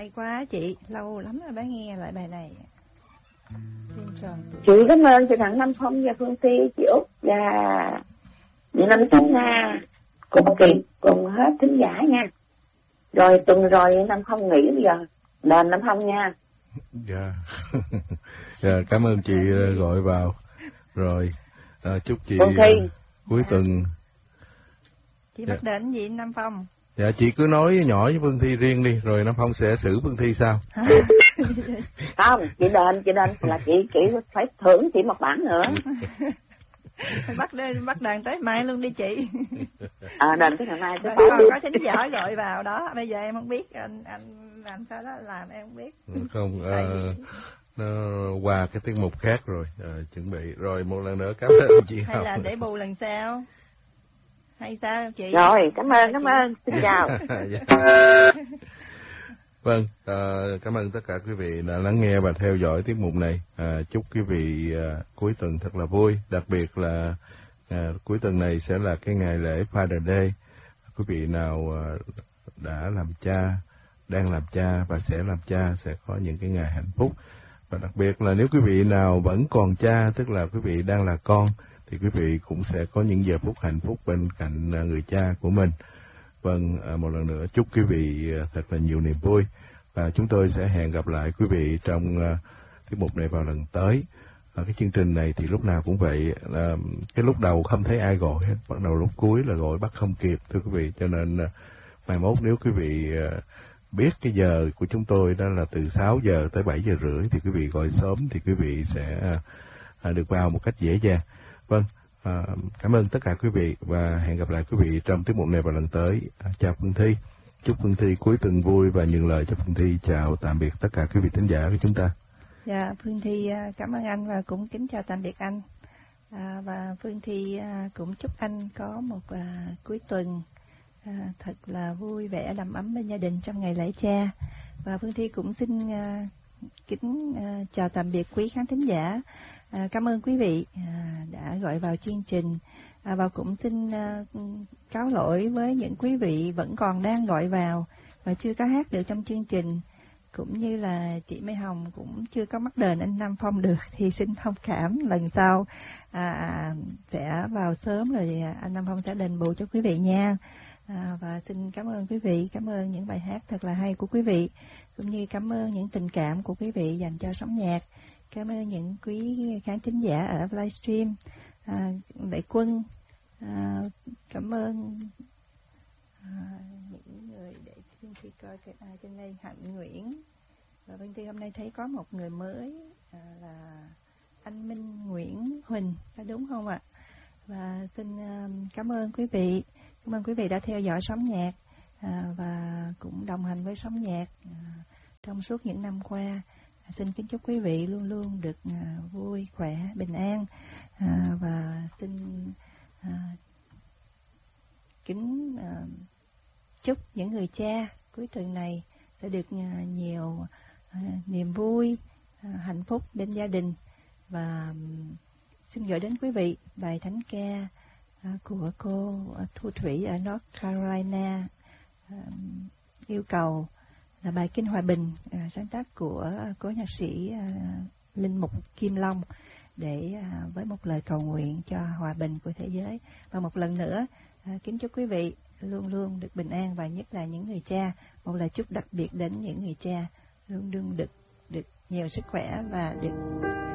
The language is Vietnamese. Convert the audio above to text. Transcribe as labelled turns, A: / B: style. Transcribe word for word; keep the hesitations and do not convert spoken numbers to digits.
A: Hay quá chị, lâu lắm rồi bác nghe lại bài này.
B: Chị cảm ơn chị Thằng Nam Phong và Phương Thi, chị Út và chị Năm Tấn Nga cùng kỳ cùng hết thính giả nha. Rồi tuần rồi Năm Phong nghỉ bây giờ đền Năm Phong nha.
C: Dạ. Dạ, cảm ơn chị gọi vào. Rồi à, chúc chị
B: Phương Thi
C: uh, cuối tuần.
A: Chị
C: Dạ.
A: bắt đến gì Nam Phong?
C: Dạ chị cứ nói nhỏ với Phương Thi riêng đi, rồi Nam Phong sẽ xử Phương Thi sao?
B: Không, chị đền, chị đền là chị chị phải thưởng chị một bản nữa.
A: Bắt đến bắt đàn tới mai luôn đi chị.
B: À, đền tới ngày mai tới
A: còn có thính giả gọi vào đó, bây giờ em không biết anh anh làm sao đó làm em không biết.
C: Không, uh, nó qua cái tiết mục khác rồi, uh, chuẩn bị rồi một lần nữa cảm ơn chị.
A: Hay là để bù lần sau? Hay sao chị?
B: Rồi, cảm ơn, cảm ơn, xin chào.
C: Vâng, à, cảm ơn tất cả quý vị đã lắng nghe và theo dõi tiết mục này. À, chúc quý vị à, cuối tuần thật là vui, đặc biệt là à, cuối tuần này sẽ là cái ngày lễ Father Day. Quý vị nào à, đã làm cha, đang làm cha và sẽ làm cha sẽ có những cái ngày hạnh phúc. Và đặc biệt là nếu quý vị nào vẫn còn cha, tức là quý vị đang là con, thì quý vị cũng sẽ có những giờ phút hạnh phúc bên cạnh người cha của mình. Vâng, một lần nữa chúc quý vị thật là nhiều niềm vui. Và chúng tôi sẽ hẹn gặp lại quý vị trong tiết mục này vào lần tới. Cái chương trình này thì lúc nào cũng vậy, là cái lúc đầu không thấy ai gọi hết, bắt đầu lúc cuối là gọi bắt không kịp thưa quý vị. Cho nên mai mốt nếu quý vị biết cái giờ của chúng tôi đó là từ sáu giờ tới bảy giờ rưỡi thì quý vị gọi sớm thì quý vị sẽ được vào một cách dễ dàng. Vâng, à, cảm ơn tất cả quý vị và hẹn gặp lại quý vị trong tiết mục này vào lần tới. À, chào Phương Thi, chúc Phương Thi cuối tuần vui và nhường lời cho Phương Thi. Chào tạm biệt tất cả quý vị thính giả của chúng ta.
A: Dạ, Phương Thi cảm ơn anh và cũng kính chào tạm biệt anh. À, và Phương Thi cũng chúc anh có một à, cuối tuần à, thật là vui vẻ đầm ấm bên gia đình trong ngày lễ cha. Và Phương Thi cũng xin à, kính à, chào tạm biệt quý khán thính giả. À, cảm ơn quý vị à, đã gọi vào chương trình à, và cũng xin à, cáo lỗi với những quý vị vẫn còn đang gọi vào và chưa có hát được trong chương trình, cũng như là chị Mai Hồng cũng chưa có mắc đền anh Nam Phong được thì xin thông cảm, lần sau à, sẽ vào sớm rồi anh Nam Phong sẽ đền bù cho quý vị nha. À, và xin cảm ơn quý vị, cảm ơn những bài hát thật là hay của quý vị, cũng như cảm ơn những tình cảm của quý vị dành cho sóng nhạc. Cảm ơn những quý khán thính giả ở livestream, à, Đại Quân, à, cảm ơn à, những người để Phương Thi coi cái ai trên đây, Hạnh Nguyễn. Và Phương Thi hôm nay thấy có một người mới à, là anh Minh Nguyễn Huỳnh, có đúng không ạ? Và xin uh, cảm ơn quý vị, cảm ơn quý vị đã theo dõi sóng nhạc à, và cũng đồng hành với sóng nhạc à, trong suốt những năm qua. Xin kính chúc quý vị luôn luôn được à, vui, khỏe, bình an à, và xin à, kính à, chúc những người cha cuối tuần này sẽ được à, nhiều à, niềm vui, à, hạnh phúc bên gia đình. Và um, xin gửi đến quý vị bài thánh ca à, của cô Thu Thủy ở North Carolina, à, yêu cầu là bài Kinh Hòa Bình, à, sáng tác của cố nhạc sĩ à, Linh Mục Kim Long, để à, với một lời cầu nguyện cho hòa bình của thế giới. Và một lần nữa à, kính chúc quý vị luôn luôn được bình an, và nhất là những người cha, một lời chúc đặc biệt đến những người cha luôn luôn được được nhiều sức khỏe và được